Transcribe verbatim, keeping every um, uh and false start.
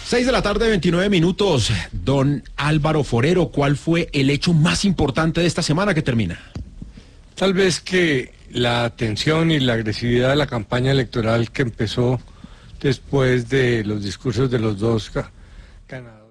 Seis de la tarde, veintinueve minutos. Don Álvaro Forero, ¿cuál fue el hecho más importante de esta semana que termina? Tal vez que la tensión y la agresividad de la campaña electoral que empezó después de los discursos de los dos ganadores.